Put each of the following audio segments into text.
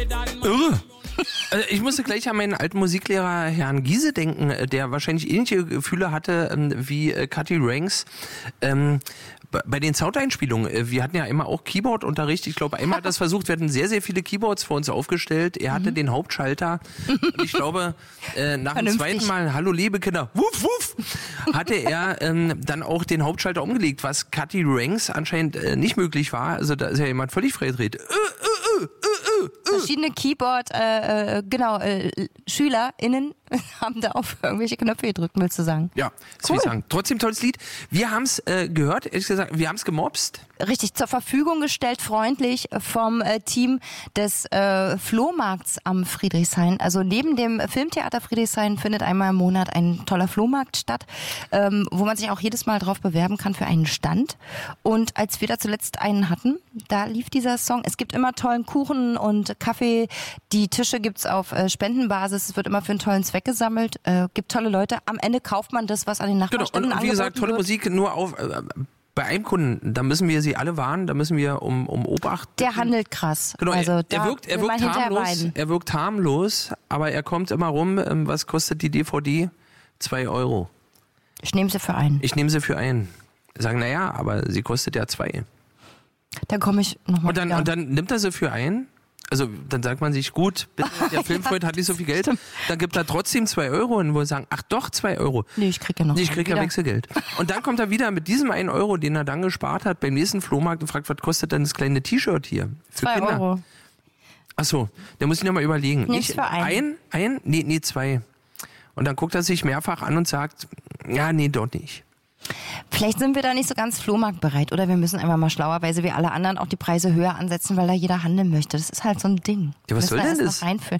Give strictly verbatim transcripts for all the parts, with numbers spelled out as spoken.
Irre. Also ich musste gleich an meinen alten Musiklehrer Herrn Giese denken, der wahrscheinlich ähnliche Gefühle hatte ähm, wie äh, Cutty Ranks. Ähm, bei den Soundeinspielungen, wir hatten ja immer auch Keyboard-Unterricht. Ich glaube, einmal hat das versucht, wir hatten sehr, sehr viele Keyboards vor uns aufgestellt. Er hatte mhm. den Hauptschalter. Und ich glaube, äh, nach dem zweiten Mal, hallo liebe Kinder, wuff, wuff, hatte er ähm, dann auch den Hauptschalter umgelegt, was Cutty Ranks anscheinend äh, nicht möglich war. Also da ist ja jemand völlig freigedreht. Äh, äh, äh, äh, äh. Verschiedene Keyboard, äh, äh, genau, äh, SchülerInnen haben da auf irgendwelche Knöpfe gedrückt, willst du sagen? Ja, das cool. will ich sagen. Trotzdem tolles Lied. Wir haben es äh, gehört, ehrlich gesagt, wir haben es gemobst. Richtig, zur Verfügung gestellt, freundlich vom äh, Team des äh, Flohmarkts am Friedrichshain. Also neben dem Filmtheater Friedrichshain findet einmal im Monat ein toller Flohmarkt statt, ähm, wo man sich auch jedes Mal drauf bewerben kann für einen Stand. Und als wir da zuletzt einen hatten, da lief dieser Song. Es gibt immer tollen Kuchen und Kaffee. Die Tische gibt's auf äh, Spendenbasis. Es wird immer für einen tollen Zweck gesammelt. Äh, gibt tolle Leute. Am Ende kauft man das, was an den Nachbarständen genau. Und wie gesagt, tolle wird. Musik nur auf... Äh, Bei einem Kunden, da müssen wir sie alle warnen, da müssen wir um, um Obacht. Der handelt krass. Genau, also er, da er wirkt, er wirkt harmlos, er wirkt harmlos, aber er kommt immer rum. Was kostet die D V D? Zwei Euro. Ich nehme sie für einen. Ich nehme sie für einen. Sagen, naja, aber sie kostet ja zwei. Dann komme ich nochmal und dann Und dann nimmt er sie für einen. Also dann sagt man sich, gut, bitte, der Filmfreund hat nicht so viel Geld, dann gibt er trotzdem zwei Euro und wo sagen, ach doch, zwei Euro. Nee, ich krieg ja noch. Nee, ich krieg ja Wechselgeld. Und dann kommt er wieder mit diesem einen Euro, den er dann gespart hat, beim nächsten Flohmarkt und fragt, was kostet denn das kleine T-Shirt hier? Für zwei Kinder? Euro. Ach so, da muss ich nochmal überlegen. Nimm's Nicht für einen. Ein? Ein? Nee, nee, zwei. Und dann guckt er sich mehrfach an und sagt, ja, nee, doch nicht. Vielleicht sind wir da nicht so ganz flohmarktbereit oder wir müssen einfach mal schlauerweise wie alle anderen auch die Preise höher ansetzen, weil da jeder handeln möchte. Das ist halt so ein Ding. Ja, was soll denn das? Reinführen.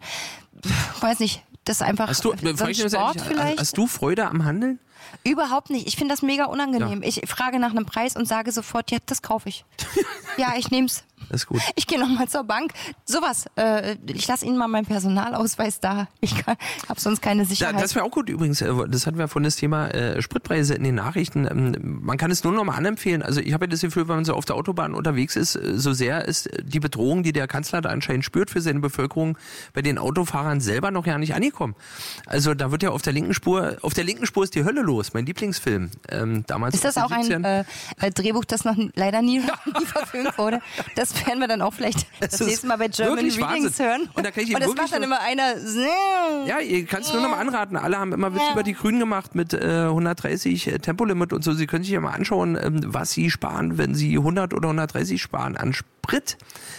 Weiß nicht, das ist einfach hast du, so ein Sport vielleicht. Hast du Freude am Handeln? Überhaupt nicht. Ich finde das mega unangenehm. Ja. Ich frage nach einem Preis und sage sofort, ja, das kaufe ich. Ja, ich nehm's. Das ist gut. Ich gehe nochmal zur Bank. Sowas. Äh, ich lasse Ihnen mal meinen Personalausweis da. Ich habe sonst keine Sicherheit. Da, das wäre auch gut übrigens. Das hatten wir von das Thema äh, Spritpreise in den Nachrichten. Ähm, man kann es nur noch mal anempfehlen. Also ich habe ja das Gefühl, wenn man so auf der Autobahn unterwegs ist, so sehr ist die Bedrohung, die der Kanzler da anscheinend spürt für seine Bevölkerung, bei den Autofahrern selber noch ja nicht angekommen. Also da wird ja auf der linken Spur, auf der linken Spur ist die Hölle los. Mein Lieblingsfilm. Ähm, damals ist das auch ein äh, Drehbuch, das noch leider nie, nie verfilmt wurde? Das werden wir dann auch vielleicht das, das nächste Mal bei German Readings Wahnsinn. hören. Und, da kann ich und das macht dann immer einer. Ja, ihr kannst es nur noch mal anraten. Alle haben immer Witz über die Grünen gemacht mit äh, hundertdreißig äh, Tempolimit und so. Sie können sich ja mal anschauen, ähm, was sie sparen, wenn sie hundert oder hundertdreißig sparen an Sprit.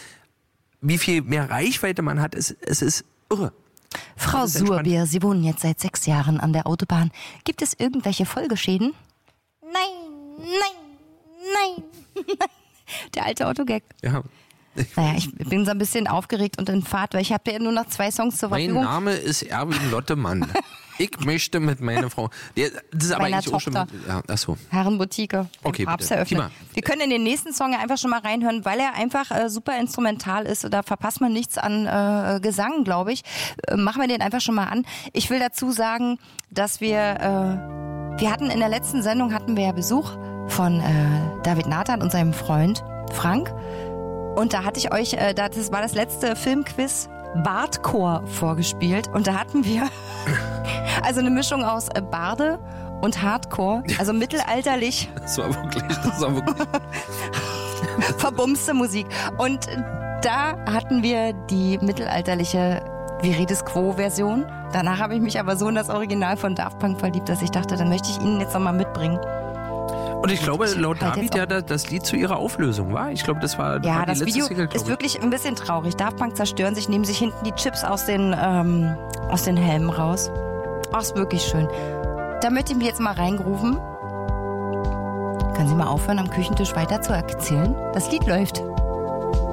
Wie viel mehr Reichweite man hat, es, es ist irre. Frau Surbier, Sie wohnen jetzt seit sechs Jahren an der Autobahn. Gibt es irgendwelche Folgeschäden? Nein, nein, nein. Der alte Autogag. Ja. Naja, ich bin so ein bisschen aufgeregt und in Fahrt, weil ich habe ja nur noch zwei Songs zur Verfügung. Mein Name ist Erwin Lottemann. Ich möchte mit meiner Frau. Das ist aber Meiner eigentlich auch schon. Ja, ach so. Herrenboutique. Okay, Papst bitte. eröffnet. Wir können in den nächsten Song ja einfach schon mal reinhören, weil er einfach äh, super instrumental ist. Da verpasst man nichts an äh, Gesang, glaube ich. Äh, machen wir den einfach schon mal an. Ich will dazu sagen, dass wir, äh, wir hatten in der letzten Sendung hatten wir ja Besuch von äh, David Nathan und seinem Freund Frank. Und da hatte ich euch, äh, das war das letzte Filmquiz, Bardcore vorgespielt. Und da hatten wir also eine Mischung aus äh, Barde und Hardcore, also mittelalterlich. Das war wirklich, das war wirklich. Verbumste Musik. Und da hatten wir die mittelalterliche Viridis Quo-Version. Danach habe ich mich aber so in das Original von Daft Punk verliebt, dass ich dachte, dann möchte ich Ihnen jetzt nochmal mitbringen. Und ich glaube, laut David ja das Lied zu ihrer Auflösung war. Ich glaube, das war, ja, war die das letzte Video Single, ist wirklich ein bisschen traurig. Daft Punk zerstören sich, nehmen sich hinten die Chips aus den, ähm, aus den Helmen raus. Ach, ist wirklich schön. Da möchte ich mich jetzt mal reingrooven. Können Sie mal aufhören, am Küchentisch weiter zu erzählen? Das Lied läuft.